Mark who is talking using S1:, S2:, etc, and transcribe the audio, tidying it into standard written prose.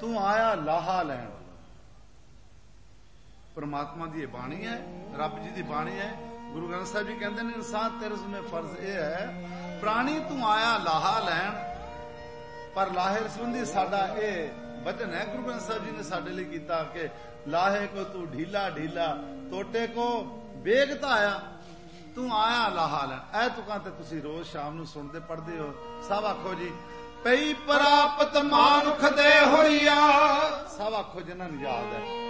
S1: ਤੂੰ ਆਇਆ ਲਾਹਾ ਲੈਣ। परमात्मा की बाणी है, रब जी की बाणी है। गुरु ग्रंथ साहब जी कहते हैं इंसान तेरे उसमें फर्ज यह है प्राणी तू आया लाहा लैन। पर लाहे संबंधी साडा ये वचन है गुरु ग्रंथ साहब जी ने साडे लिए कीता कि लाहे को तू ढीला ढीला टोटे को बेगता आया, तू आया लाहा लैन। ऐ तुकां ते तुसीं रोज शाम नूं सुणदे पढ़दे हो। सब आखो जी पई प्राप्त मानुख दे होइया, सब आखो जिन्हां नूं याद है।